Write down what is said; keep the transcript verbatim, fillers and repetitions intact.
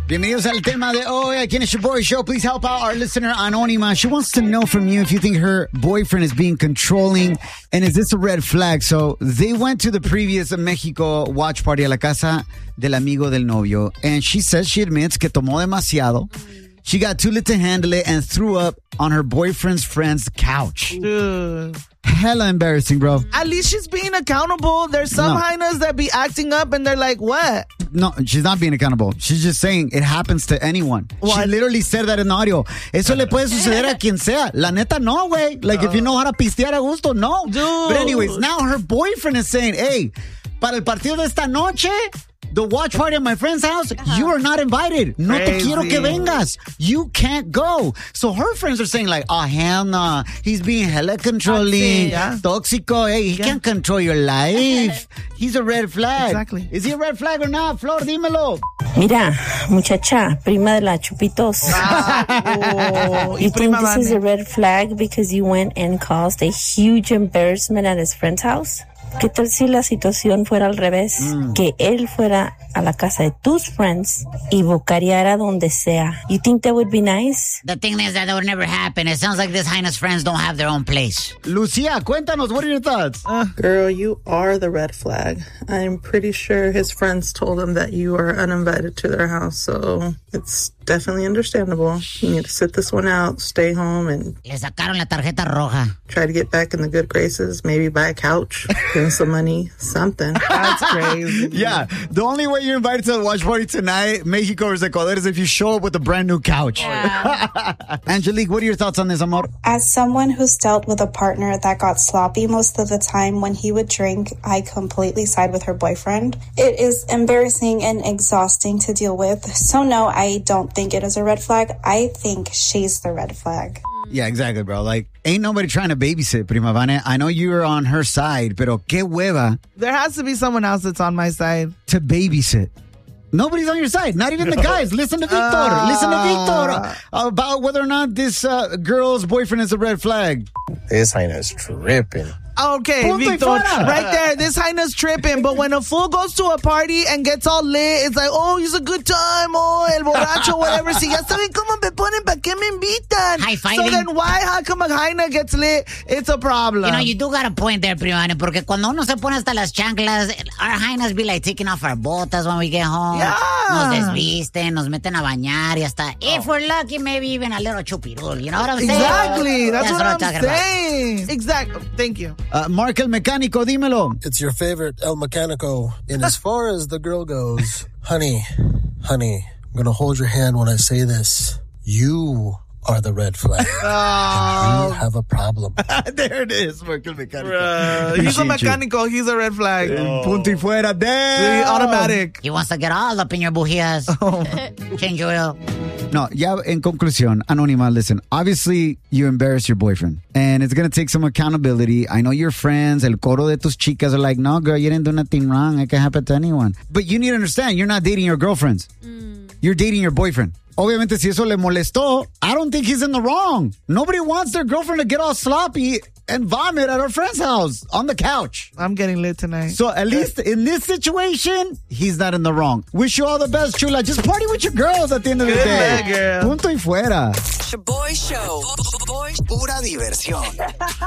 Bienvenidos al tema de hoy aquí en el Shaboy Show. Please help out our listener Anónima. She wants to know from you if you think her boyfriend is being controlling and is this a red flag? So they went to the previous Mexico watch party a la casa del amigo del novio and she says she admits que tomó demasiado. She got too lit to handle it and threw up on her boyfriend's friend's couch. Dude. Hella embarrassing, bro. At least she's being accountable. There's some No. hyenas that be acting up and they're like, what? No, she's not being accountable. She's just saying it happens to anyone. What? She literally said that in the audio. Eso le puede suceder a quien sea. La neta, no, güey. Like, if you know how to pistear a gusto, no. Dude. But anyways, now her boyfriend is saying, hey, para el partido de esta noche, the watch party at my friend's house, you are not invited. No te Crazy. quiero que vengas. You can't go. So her friends are saying like, oh, hell no. He's being hella controlling. Yeah. Tóxico. Hey, he Yeah. can't control your life. He's a red flag. Exactly. Is he a red flag or not? Flor, dímelo. Mira, muchacha, prima de la Chupitos. Oh, y You think prima this is Vane. a red flag because you went and caused a huge embarrassment at his friend's house? ¿Qué tal si la situación fuera al revés? Mm. Que él fuera a la casa de tus friends y bocareara donde sea. You think that would be nice? The thing is that that would never happen. It sounds like this highness friends don't have their own place. Lucia, cuéntanos, what are your thoughts? Girl, you are the red flag. I'm pretty sure his friends told him that you are uninvited to their house, so it's definitely understandable. You need to sit this one out, stay home, and Le sacaron la tarjeta roja. try to get back in the good graces. Maybe buy a couch, give him some money, something. That's crazy. Yeah, the only way you're invited to the watch party tonight, Mexico or Ecuador, is if you show up with a brand new couch. Angelique, what are your thoughts on this, amor? As someone who's dealt with a partner that got sloppy most of the time when he would drink, I completely side with her boyfriend. It is embarrassing and exhausting to deal with. So no, I don't think it is a red flag. I think she's the red flag. Yeah, exactly, bro. Like, ain't nobody trying to babysit, Prima Vane. I know you're on her side, pero qué hueva There has to be someone else that's on my side. to babysit. Nobody's on your side. Not even the guys. Listen to Victor. Ah. Listen to Victor about whether or not this uh, girl's boyfriend is a red flag. This ain't is tripping. Okay, Punto y Victor, fuera. right there, this hyena's tripping, but when a fool goes to a party and gets all lit, it's like, oh, it's a good time, oh, el borracho, whatever. Si ya saben cómo me ponen, ¿para qué me invitan? High-fiving. So then why, how come a hyena gets lit? It's a problem. You know, you do got a point there, Primane, porque cuando uno se pone hasta las chanclas, our hyenas be like taking off our botas when we get home. Yeah. Nos desvisten, nos meten a bañar y hasta, if we're lucky, maybe even a little chupirul. You know what I'm saying? Exactly. That's, what, I'm talking saying. Exactly. Thank you. Uh, Mark el Mecánico, dímelo. It's your favorite El Mecanico. And as far as the girl goes, honey, honey, I'm going to hold your hand when I say this. You are the red flag. You have a problem. There it is, Mark el Mecánico. Uh, he's a Appreciate you. mecánico. He's a red flag. Punto y fuera. Damn. Automatic. He wants to get all up in your bujías. Change oil. No, ya en conclusión, Anónima, listen, obviously you embarrass your boyfriend and it's going to take some accountability. I know your friends, el coro de tus chicas are like, no, girl, you didn't do nothing wrong. It can happen to anyone. But you need to understand, you're not dating your girlfriends. You're dating your boyfriend. Obviamente, si eso le molestó, I don't think he's in the wrong. Nobody wants their girlfriend to get all sloppy and vomit at her friend's house on the couch. I'm getting lit tonight. So at least in this situation, he's not in the wrong. Wish you all the best, Chula. Just party with your girls at the end of the Good day. luck, girl. Punto y fuera. Shaboy Show. Pura diversión.